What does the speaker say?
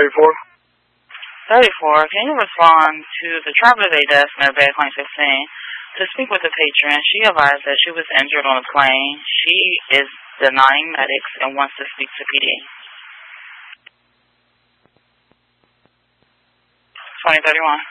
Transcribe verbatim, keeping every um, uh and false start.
thirty-four. thirty-four. Can you respond to the traveler's aid desk in bed claim sixteen to speak with the patron? She advised that she was injured on the plane. She is denying medics and wants to speak to P D. twenty thirty-one.